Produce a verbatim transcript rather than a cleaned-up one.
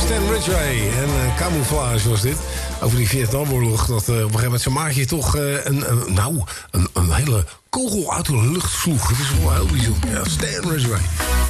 Stan Ridgway en uh, Camouflage was dit. Over die Vietnamoorlog. Dat uh, op een gegeven moment zijn maatje toch uh, een, een, nou, een, een hele kogel uit de lucht sloeg. Het is wel heel bijzonder. Ja, Stan Ridgway.